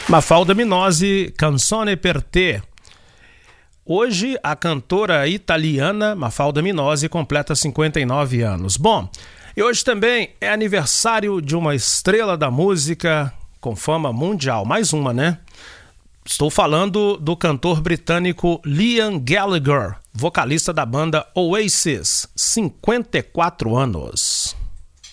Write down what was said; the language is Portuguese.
Mafalda Minosi, Canzone per te. Hoje, a cantora italiana Mafalda Minosi completa 59 anos. Bom, e hoje também é aniversário de uma estrela da música com fama mundial. Mais uma, né? Estou falando do cantor britânico Liam Gallagher, vocalista da banda Oasis, 54 anos.